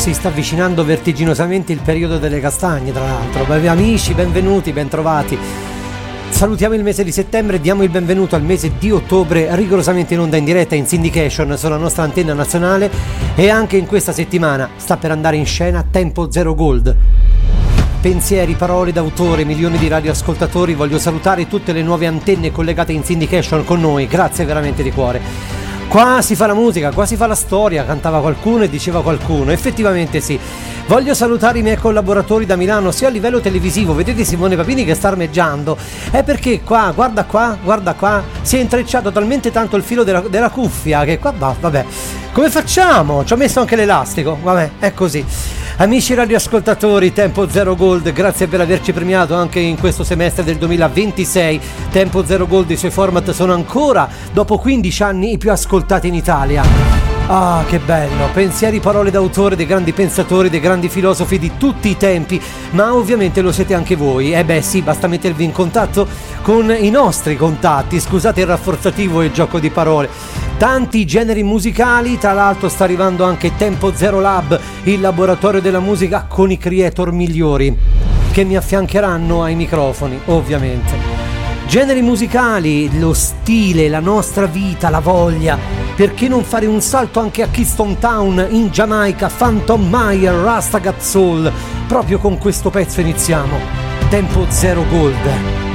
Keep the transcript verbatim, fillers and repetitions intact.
Si sta avvicinando vertiginosamente il periodo delle castagne, tra l'altro. Beh, amici, benvenuti, bentrovati. Salutiamo il mese di settembre e diamo il benvenuto al mese di ottobre, rigorosamente in onda in diretta in syndication sulla nostra antenna nazionale, e anche in questa settimana sta per andare in scena Tempo Zero Gold. Pensieri, parole d'autore, milioni di radioascoltatori, voglio salutare tutte le nuove antenne collegate in syndication con noi, grazie veramente di cuore. Qua si fa la musica, qua si fa la storia, cantava qualcuno e diceva qualcuno, effettivamente sì. Voglio salutare i miei collaboratori da Milano, sia a livello televisivo, vedete Simone Papini che sta armeggiando, è perché qua, guarda qua, guarda qua, si è intrecciato talmente tanto il filo della, della cuffia che qua, va, vabbè, come facciamo? Ci ho messo anche l'elastico, vabbè, è così. Amici radioascoltatori, Tempo Zero Gold, grazie per averci premiato anche in questo semestre del duemilaventisei. Tempo Zero Gold, i suoi format sono ancora, dopo quindici anni, i più ascoltati in Italia. Ah, che bello! Pensieri, parole d'autore dei grandi pensatori, dei grandi filosofi di tutti i tempi, ma ovviamente lo siete anche voi. Eh beh sì, basta mettervi in contatto con i nostri contatti, scusate il rafforzativo e il gioco di parole. Tanti generi musicali, tra l'altro sta arrivando anche Tempo Zero Lab, il laboratorio della musica con i creator migliori, che mi affiancheranno ai microfoni, ovviamente. Generi musicali, lo stile, la nostra vita, la voglia. Perché non fare un salto anche a Keystone Town in Giamaica, Phantom Meyer, Rasta Got Soul. Proprio con questo pezzo iniziamo. Tempo Zero Gold.